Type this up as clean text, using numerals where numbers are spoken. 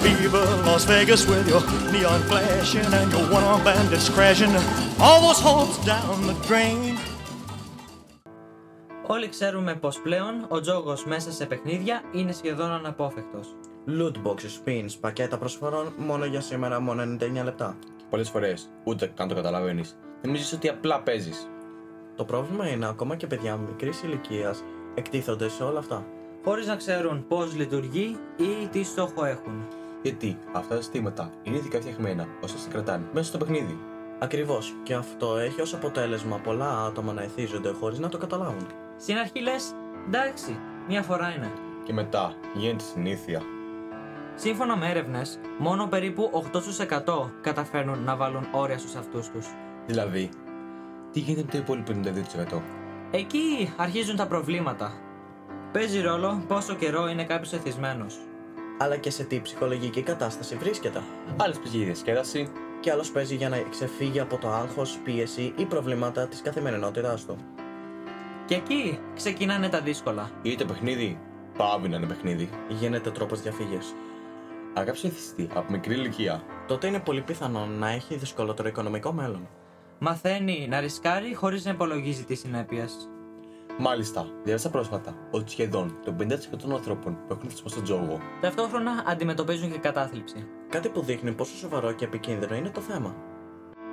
fever, Las Vegas with your neon flashing and your one-armed bandits crashing, all those hopes down the drain. Όλοι ξέρουμε πως πλέον ο τζόγος μέσα σε παιχνίδια είναι σχεδόν αναπόφευκτος. Loot boxes, spins, πακέτα προσφορών μόνο για σήμερα, μόνο 99 λεπτά. Πολλές φορές, ούτε καν το καταλαβαίνεις. Νομίζεις ότι απλά παίζεις. Το πρόβλημα είναι ακόμα και παιδιά μικρής ηλικίας εκτίθονται σε όλα αυτά. Χωρίς να ξέρουν πώς λειτουργεί ή τι στόχο έχουν. Γιατί αυτά τα συστήματα είναι ειδικά φτιαγμένα ώστε να σε κρατάνε μέσα στο παιχνίδι. Ακριβώς, και αυτό έχει ως αποτέλεσμα πολλά άτομα να εθίζονται χωρίς να το καταλάβουν. Στην αρχή λες, εντάξει, μια φορά είναι. Και μετά γίνεται συνήθεια. Σύμφωνα με έρευνες, μόνο περίπου 8% καταφέρνουν να βάλουν όρια στους αυτούς τους. Δηλαδή, τι γίνεται με το υπόλοιπο 92%? Εκεί αρχίζουν τα προβλήματα. Παίζει ρόλο πόσο καιρό είναι κάποιος εθισμένος. Αλλά και σε τι ψυχολογική κατάσταση βρίσκεται. Άλλος παίζει για διασκέδαση. Και άλλος παίζει για να ξεφύγει από το άγχος, πίεση ή προβλήματα της καθημερινότητάς του. Και εκεί ξεκινάνε τα δύσκολα. Ή το παιχνίδι πάβει να είναι παιχνίδι. Γίνεται τρόπος διαφύγης. Αν κάποιος εθιστεί από μικρή ηλικία, τότε είναι πολύ πιθανό να έχει δυσκολότερο οικονομικό μέλλον. Μαθαίνει να ρισκάρει χωρίς να υπολογίζει τις συνέπειες. μάλιστα, διάβασα πρόσφατα ότι σχεδόν το 50% των ανθρώπων που έχουν θυσμό στον τζόγο Ταυτόχρονα αντιμετωπίζουν και κατάθλιψη. Κάτι που δείχνει πόσο σοβαρό και επικίνδυνο είναι το θέμα.